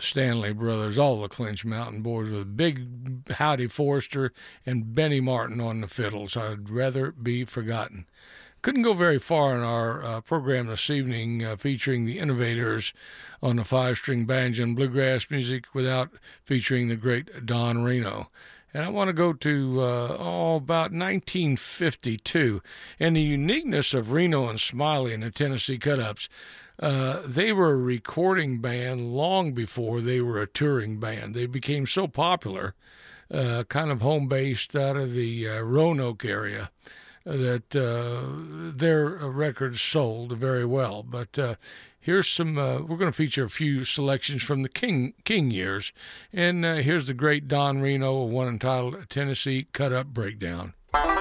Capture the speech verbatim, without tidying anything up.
Stanley Brothers, all the Clinch Mountain Boys with Big Howdy Forrester and Benny Martin on the fiddles. I'd rather be forgotten. Couldn't go very far in our uh, program this evening uh, featuring the Innovators on the five-string banjo and bluegrass music without featuring the great Don Reno. And I want to go to, uh, oh, about nineteen fifty-two. And the uniqueness of Reno and Smiley and the Tennessee Cut-Ups, uh, they were a recording band long before they were a touring band. They became so popular, uh, kind of home-based out of the uh, Roanoke area, that uh, their records sold very well. But uh, here's some, uh, we're going to feature a few selections from the King King years. And uh, here's the great Don Reno, one entitled Tennessee Cut-Up Breakdown.